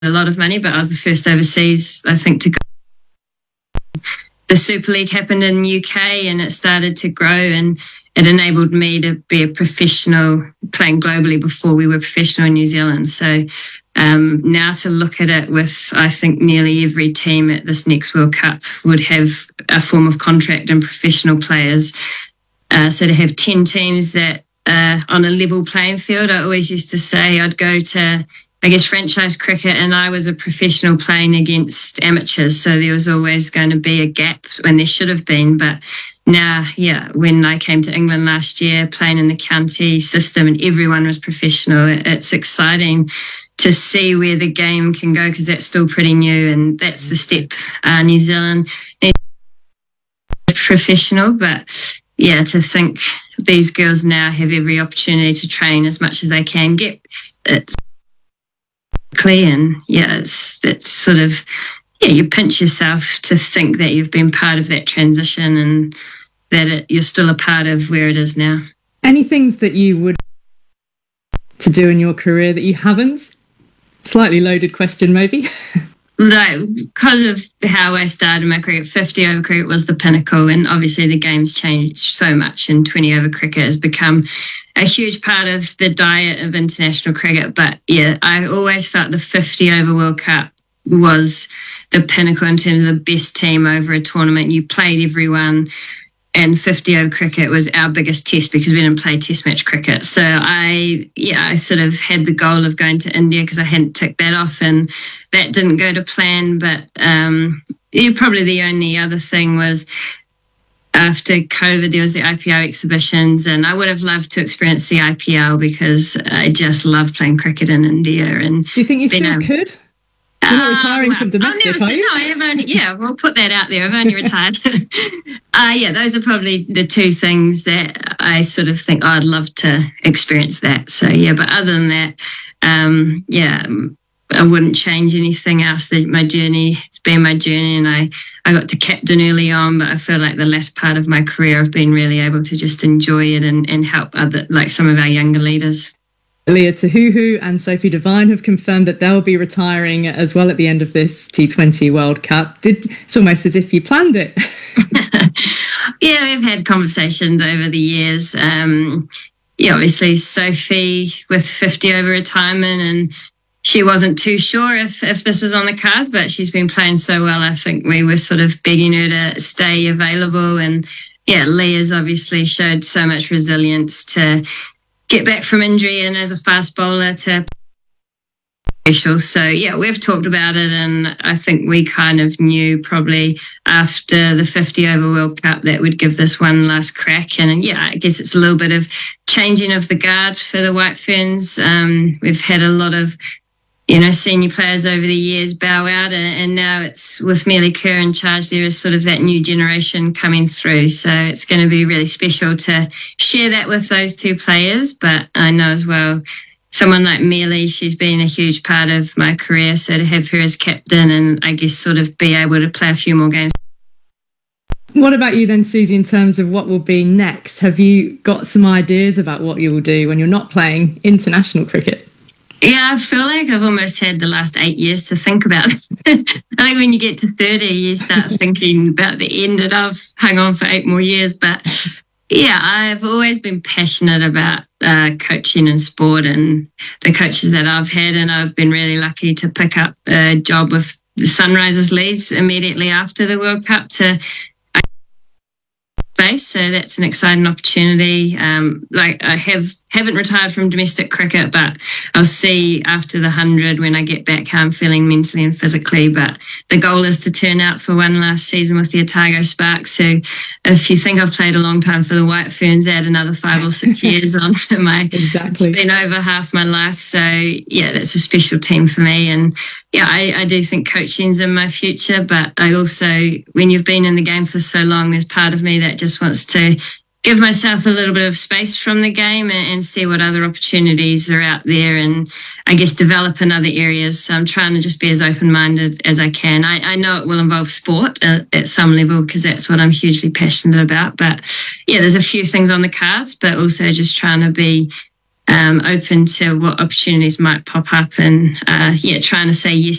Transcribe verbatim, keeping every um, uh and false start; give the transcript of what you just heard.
a lot of money, but I was the first overseas, I think, to go. The Super League happened in U K and it started to grow, and it enabled me to be a professional playing globally before we were professional in New Zealand. So um, now to look at it with, I think, nearly every team at this next World Cup would have a form of contract and professional players. Uh, so to have ten teams that are on a level playing field, I always used to say I'd go to, I guess, franchise cricket, and I was a professional playing against amateurs. So there was always going to be a gap when there should have been. But now, yeah, when I came to England last year, playing in the county system and everyone was professional, it's exciting to see where the game can go, because that's still pretty new, and that's the step uh, New Zealand is professional. But yeah, to think these girls now have every opportunity to train as much as they can, get it clear, and yeah, it's it's sort of, yeah, you pinch yourself to think that you've been part of that transition and that it, you're still a part of where it is now. Any things that you would to do in your career that you haven't? Slightly loaded question, maybe. Like, because of how I started my cricket, fifty over cricket was the pinnacle, and obviously the game's changed so much, and twenty over cricket has become a huge part of the diet of international cricket. But yeah, I always felt the fifty over World Cup was the pinnacle in terms of the best team over a tournament. You played everyone, and fifty over cricket was our biggest test because we didn't play test match cricket. So I, yeah, I sort of had the goal of going to India because I hadn't ticked that off, and that didn't go to plan. But um, yeah, probably the only other thing was after COVID, there was the I P O exhibitions, and I would have loved to experience the I P L because I just love playing cricket in India. And do you think you still um, could? You're not retiring uh, well, from domestic, I've never, are you? No, I have only, yeah, we'll put that out there. I've only retired. uh, yeah, those are probably the two things that I sort of think, oh, I'd love to experience that. So, yeah, but other than that, um, yeah, I wouldn't change anything else. The, my journey, it's been my journey, and I, I got to captain early on, but I feel like the latter part of my career I've been really able to just enjoy it and, and help other, like some of our younger leaders. Leah Tahuhu and Sophie Devine have confirmed that they'll be retiring as well at the end of this T twenty World Cup. Did, it's almost as if you planned it. Yeah, we've had conversations over the years. Um, yeah, obviously Sophie with fifty over retirement, and she wasn't too sure if, if this was on the cards, but she's been playing so well. I think we were sort of begging her to stay available. And yeah, Leah's obviously showed so much resilience to get back from injury and as a fast bowler to special. So yeah, we've talked about it, and I think we kind of knew probably after the fifty over World Cup that we'd give this one last crack. And yeah, I guess it's a little bit of changing of the guard for the White Ferns. Um, we've had a lot of, you know, senior players over the years bow out, and, and now it's with Mealy Kerr in charge, there is sort of that new generation coming through. So it's going to be really special to share that with those two players. But I know as well, someone like Mealy, she's been a huge part of my career. So to have her as captain and I guess sort of be able to play a few more games. What about you then, Susie, in terms of what will be next? Have you got some ideas about what you will do when you're not playing international cricket? Yeah, I feel like I've almost had the last eight years to think about it. I think when you get to thirty, you start thinking about the end, and I've hung on for eight more years. But yeah, I've always been passionate about uh, coaching and sport and the coaches that I've had, and I've been really lucky to pick up a job with the Sunrisers Leeds immediately after the World Cup to space. So that's an exciting opportunity. Um, like I have haven't retired from domestic cricket, but I'll see after the hundred when I get back how I'm feeling mentally and physically. But the goal is to turn out for one last season with the Otago Sparks. So if you think I've played a long time for the White Ferns, add another five or six years onto my, exactly. It's been over half my life. So yeah, that's a special team for me. And yeah, I, I do think coaching's in my future, but I also, when you've been in the game for so long, there's part of me that just wants to give myself a little bit of space from the game and, and see what other opportunities are out there, and I guess develop in other areas. So I'm trying to just be as open-minded as I can. I, I know it will involve sport at, at some level because that's what I'm hugely passionate about. But yeah, there's a few things on the cards, but also just trying to be um, open to what opportunities might pop up, and uh, yeah, trying to say yes